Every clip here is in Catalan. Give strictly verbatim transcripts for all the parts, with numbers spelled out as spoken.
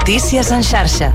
Notícies en xarxa.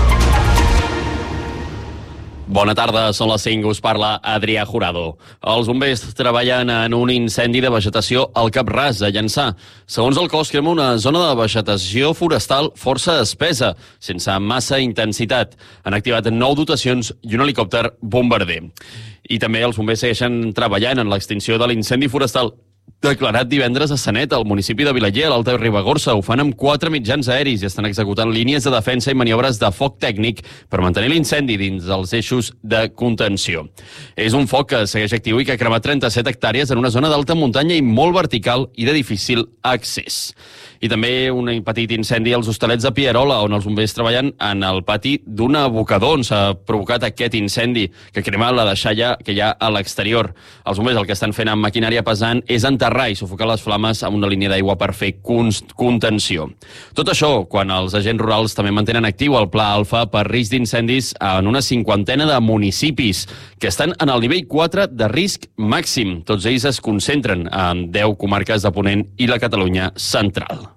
Bona tarda, són les cinc, us parla Adrià Jurado. Els bombers treballen en un incendi de vegetació al Cap Ras, a Llançà. Segons el cos, crema una zona de vegetació forestal força espessa, sense massa intensitat. Han activat nou dotacions i un helicòpter bombarder. I també els bombers segueixen treballant en l'extinció de l'incendi forestal declarat divendres a Sanet, al municipi de Vilaller, a l'Alta Ribagorça. Ho fan amb quatre mitjans aeris i estan executant línies de defensa i maniobres de foc tècnic per mantenir l'incendi dins dels eixos de contenció. És un foc que segueix actiu i que ha cremat trenta-set hectàrees en una zona d'alta muntanya i molt vertical i de difícil accés. I també un petit incendi als Hostalets de Pierola, on els bombers treballen en el pati d'un abocador on s'ha provocat aquest incendi que crema la deixalla que hi ha a l'exterior. Els bombers el que estan fent amb maquinària pesant és enterrar i sufocar les flames amb una línia d'aigua per fer contenció. Tot això quan els agents rurals també mantenen actiu el Pla Alfa per risc d'incendis en una cinquantena de municipis que estan en el nivell quatre de risc màxim. Tots ells es concentren en deu comarques de Ponent i la Catalunya central.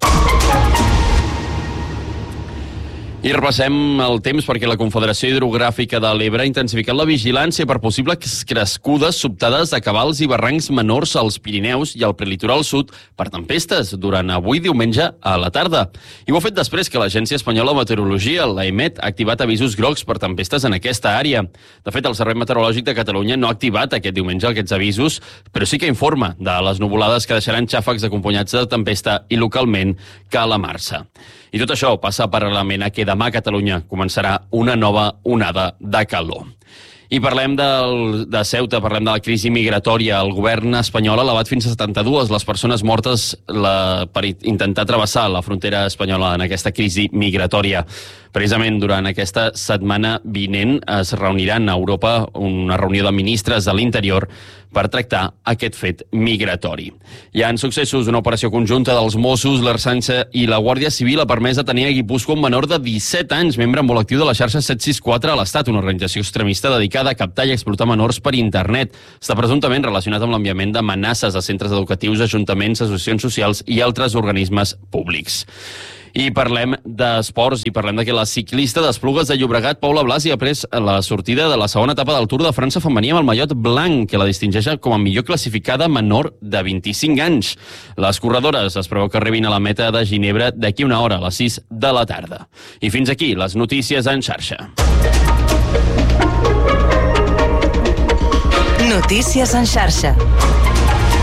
I repassem el temps perquè la Confederació Hidrogràfica de l'Ebre ha intensificat la vigilància per possibles crescudes sobtades de cabals i barrancs menors als Pirineus i al prelitoral sud per tempestes durant avui diumenge a la tarda. I ho ha fet després que l'Agència Espanyola de Meteorologia, l'AEMET, ha activat avisos grocs per tempestes en aquesta àrea. De fet, el Servei Meteorològic de Catalunya no ha activat aquest diumenge aquests avisos, però sí que informa de les nuvolades que deixaran xàfecs acompanyats de tempesta i localment calamarsa. I tot això passa paral·lelament a que demà a Catalunya començarà una nova onada de calor. I parlem del, de Ceuta, parlem de la crisi migratòria. El govern espanyol ha elevat fins a setanta-dues les persones mortes la, per intentar travessar la frontera espanyola en aquesta crisi migratòria. Precisament durant aquesta setmana vinent es reuniran a Europa una reunió de ministres de l'Interior per tractar aquest fet migratori. Hi ha successos una operació conjunta dels Mossos, l'Ertzaintza i la Guàrdia Civil ha permès detenir a Guipúscoa un menor de disset anys, membre molt actiu de la xarxa set sis quatre a l'Estat, una organització extremista dedicada a captar i explotar menors per internet. Està presumptament relacionat amb l'enviament d'amenaces a centres educatius, ajuntaments, associacions socials i altres organismes públics. I parlem d'esports i parlem de que la ciclista d'Esplugues de Llobregat, Paula Blasi, ha pres la sortida de la segona etapa del Tour de França femení amb el mallot blanc, que la distingeix com a millor classificada menor de vint-i-cinc anys. Les corredores es preveu que arribin a la meta de Ginebra d'aquí una hora, a les sis de la tarda. I fins aquí les notícies en xarxa. Notícies en xarxa.